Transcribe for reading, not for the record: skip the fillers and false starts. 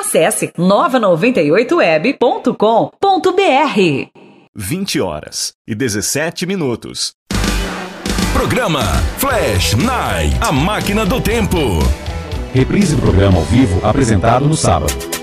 Acesse nova98web.com.br. 20h17. Programa Flash Night, a máquina do tempo. Reprise do programa ao vivo apresentado no sábado.